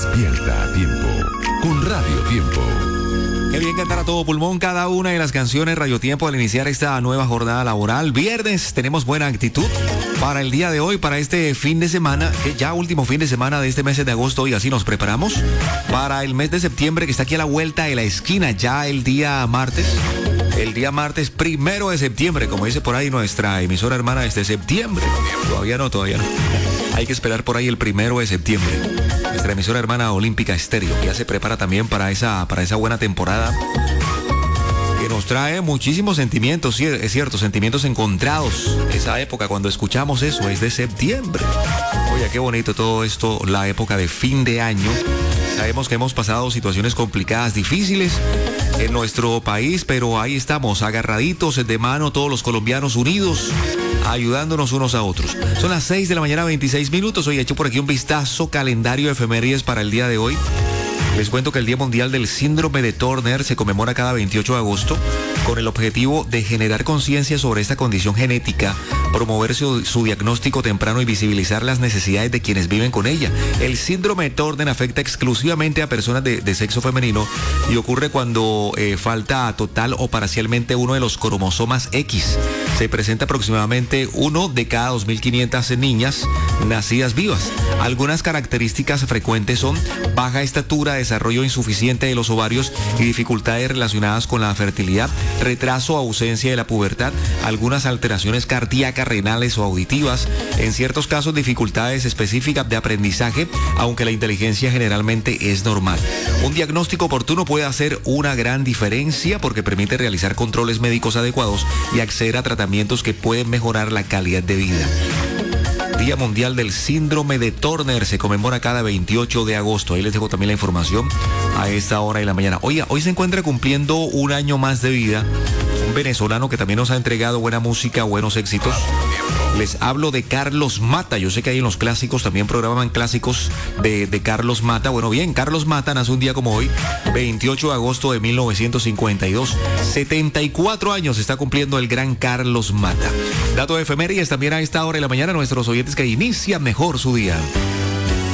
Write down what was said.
Despierta a tiempo con Radio Tiempo. Qué bien cantar a todo pulmón cada una de las canciones Radio Tiempo al iniciar esta nueva jornada laboral. Viernes, tenemos buena actitud para el día de hoy, para este fin de semana, que ya último fin de semana de este mes de agosto, y así nos preparamos para el mes de septiembre, que está aquí a la vuelta de la esquina, ya el día martes 1 de septiembre, como dice por ahí nuestra emisora hermana, desde septiembre. Todavía no. Hay que esperar por ahí el 1 de septiembre. Nuestra emisora hermana Olímpica Estéreo, que ya se prepara también para esa buena temporada, que nos trae muchísimos sentimientos, sí, es cierto, sentimientos encontrados. Esa época, cuando escuchamos eso, es de septiembre. Oye, qué bonito todo esto, la época de fin de año. Sabemos que hemos pasado situaciones complicadas, difíciles en nuestro país, pero ahí estamos, agarraditos de mano, todos los colombianos unidos, ayudándonos unos a otros. Son las 6 de la mañana, 26 minutos. Hoy he hecho por aquí un vistazo calendario de efemérides para el día de hoy. Les cuento que el Día Mundial del Síndrome de Turner se conmemora cada 28 de agosto con el objetivo de generar conciencia sobre esta condición genética, promover su diagnóstico temprano y visibilizar las necesidades de quienes viven con ella. El síndrome de Turner afecta exclusivamente a personas de sexo femenino y ocurre cuando falta total o parcialmente uno de los cromosomas X. Se presenta aproximadamente uno de cada 2.500 niñas nacidas vivas. Algunas características frecuentes son baja estatura, desarrollo insuficiente de los ovarios y dificultades relacionadas con la fertilidad, retraso o ausencia de la pubertad, algunas alteraciones cardíacas, renales o auditivas, en ciertos casos dificultades específicas de aprendizaje, aunque la inteligencia generalmente es normal. Un diagnóstico oportuno puede hacer una gran diferencia porque permite realizar controles médicos adecuados y acceder a tratamientos que pueden mejorar la calidad de vida. Día Mundial del Síndrome de Turner se conmemora cada 28 de agosto. Ahí les dejo también la información a esta hora de la mañana. Oiga, hoy se encuentra cumpliendo un año más de vida un venezolano que también nos ha entregado buena música, buenos éxitos. Les hablo de Carlos Mata. Yo sé que ahí en los clásicos también programan clásicos de Carlos Mata. Bueno, bien, Carlos Mata nace un día como hoy, 28 de agosto de 1952. 74 años está cumpliendo el gran Carlos Mata. Dato de efemérides también a esta hora de la mañana, nuestros oyentes que inician mejor su día.